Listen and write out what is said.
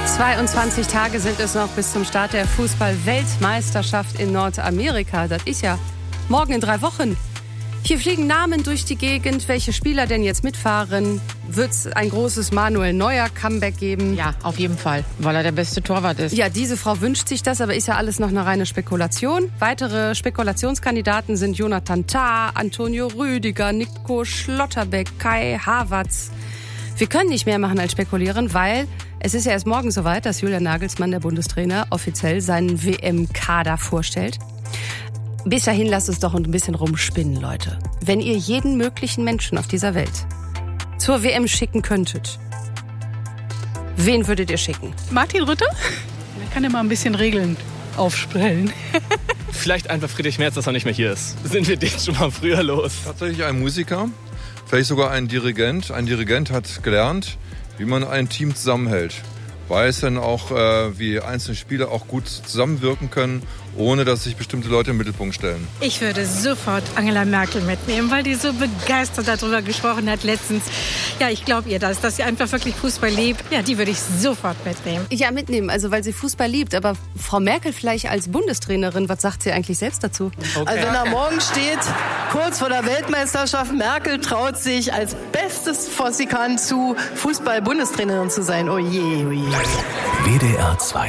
22 Tage sind es noch bis zum Start der Fußball-Weltmeisterschaft in Nordamerika. Das ist ja morgen in 3 Wochen. Hier fliegen Namen durch die Gegend. Welche Spieler denn jetzt mitfahren? Wird es ein großes Manuel Neuer-Comeback geben? Ja, auf jeden Fall, weil er der beste Torwart ist. Ja, diese Frau wünscht sich das, aber ist ja alles noch eine reine Spekulation. Weitere Spekulationskandidaten sind Jonathan Tah, Antonio Rüdiger, Nico Schlotterbeck, Kai Havertz. Wir können nicht mehr machen als spekulieren, weil es ist ja erst morgen soweit, dass Julian Nagelsmann, der Bundestrainer, offiziell seinen WM-Kader vorstellt. Bis dahin lasst es doch ein bisschen rumspinnen, Leute. Wenn ihr jeden möglichen Menschen auf dieser Welt zur WM schicken könntet, wen würdet ihr schicken? Martin Rütter? Der kann ja mal ein bisschen Regeln aufstellen. Vielleicht einfach Friedrich Merz, dass er nicht mehr hier ist. Sind wir den schon mal früher los? Tatsächlich ein Musiker, vielleicht sogar ein Dirigent. Ein Dirigent hat gelernt, wie man ein Team zusammenhält. Weiß dann auch, wie einzelne Spieler auch gut zusammenwirken können, ohne dass sich bestimmte Leute im Mittelpunkt stellen. Ich würde sofort Angela Merkel mitnehmen, weil die so begeistert darüber gesprochen hat letztens. Ja, ich glaube ihr das, dass sie einfach wirklich Fußball liebt. Ja, die würde ich sofort mitnehmen. Ja, mitnehmen, also weil sie Fußball liebt. Aber Frau Merkel vielleicht als Bundestrainerin, was sagt sie eigentlich selbst dazu? Okay. Also wenn da morgen steht, kurz vor der Weltmeisterschaft, Merkel traut sich als Bestes, was sie kann, zu Fußball-Bundestrainerin zu sein. Oh je, oh je. WDR 2